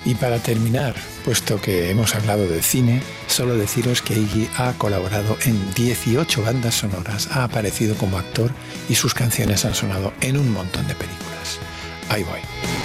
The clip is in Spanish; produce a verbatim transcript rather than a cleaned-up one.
Y para terminar, puesto que hemos hablado de cine, solo deciros que Iggy ha colaborado en dieciocho bandas sonoras, ha aparecido como actor y sus canciones han sonado en un montón de películas. Ahí voy.